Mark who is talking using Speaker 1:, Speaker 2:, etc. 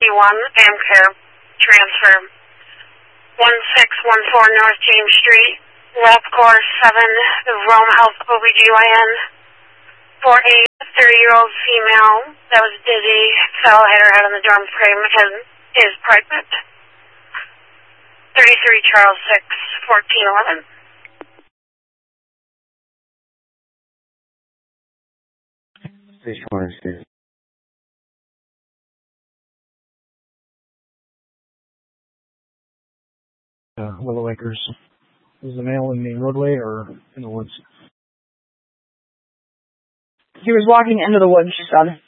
Speaker 1: 1 Amcare transfer. 1614 North James Street, lab course 7, Rome Health OBGYN, for a 30-year-old female that was dizzy, fell, hit her head on the dorm frame, and is pregnant. 33 Charles 6, 1411.
Speaker 2: Station 106. Willow Acres. Was the male in the roadway or in the woods?
Speaker 3: He was walking into the woods, she said.